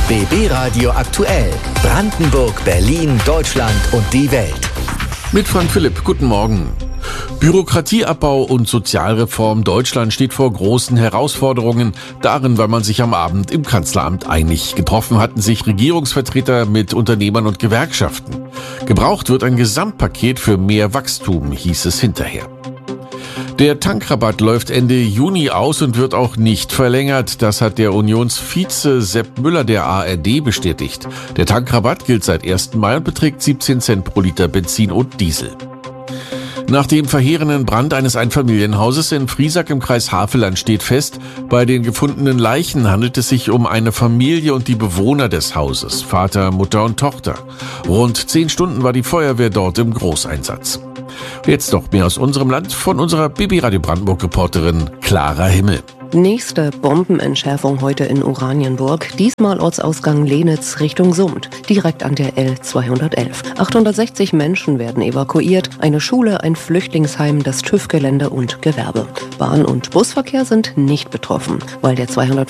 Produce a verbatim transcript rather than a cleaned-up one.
B B Radio aktuell. Brandenburg, Berlin, Deutschland und die Welt. Mit Frank Philipp, guten Morgen. Bürokratieabbau und Sozialreform. Deutschland steht vor großen Herausforderungen. Darin, weil man sich am Abend im Kanzleramt einig. Getroffen hatten sich Regierungsvertreter mit Unternehmern und Gewerkschaften. Gebraucht wird ein Gesamtpaket für mehr Wachstum, hieß es hinterher. Der Tankrabatt läuft Ende Juni aus und wird auch nicht verlängert. Das hat der Unionsvize Sepp Müller der A R D bestätigt. Der Tankrabatt gilt seit ersten Mai und beträgt siebzehn Cent pro Liter Benzin und Diesel. Nach dem verheerenden Brand eines Einfamilienhauses in Friesack im Kreis Havelland steht fest, bei den gefundenen Leichen handelt es sich um eine Familie und die Bewohner des Hauses, Vater, Mutter und Tochter. Rund zehn Stunden war die Feuerwehr dort im Großeinsatz. Jetzt noch mehr aus unserem Land von unserer B B Radio Brandenburg-Reporterin Clara Himmel. Nächste Bombenentschärfung heute in Oranienburg. Diesmal Ortsausgang Lenitz Richtung Summt, direkt an der L zweihundertelf. achthundertsechzig Menschen werden evakuiert. Eine Schule, ein Flüchtlingsheim, das TÜV-Gelände und Gewerbe. Bahn- und Busverkehr sind nicht betroffen, weil der zweihundert